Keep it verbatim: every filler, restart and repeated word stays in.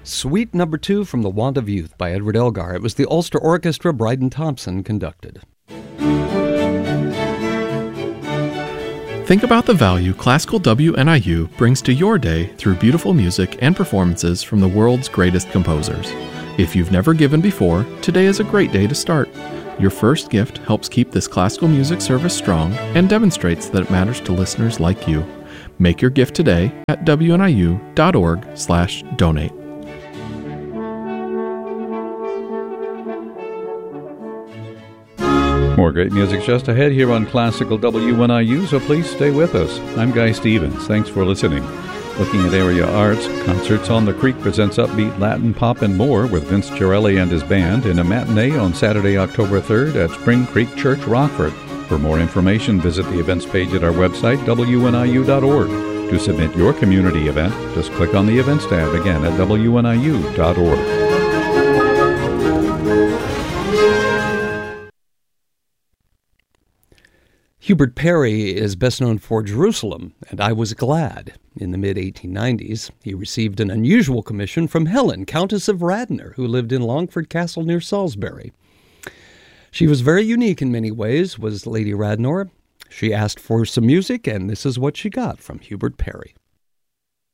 Suite number two from The Want of Youth by Edward Elgar. It was the Ulster Orchestra, Bryden Thompson conducted. Think about the value Classical W N I U brings to your day through beautiful music and performances from the world's greatest composers. If you've never given before, today is a great day to start. Your first gift helps keep this classical music service strong and demonstrates that it matters to listeners like you. Make your gift today at W N I U dot org slash donate. More great music just ahead here on Classical W N I U, so please stay with us. I'm Guy Stevens. Thanks for listening. Looking at area arts, Concerts on the Creek presents upbeat Latin, pop, and more with Vince Girelli and his band in a matinee on Saturday, October third at Spring Creek Church, Rockford. For more information, visit the events page at our website, W N I U dot org. To submit your community event, just click on the events tab again at W N I U dot org. Hubert Parry is best known for Jerusalem and I Was Glad. In the mid eighteen nineties, he received an unusual commission from Helen, Countess of Radnor, who lived in Longford Castle near Salisbury. She was very unique in many ways, was Lady Radnor. She asked for some music, and this is what she got from Hubert Parry.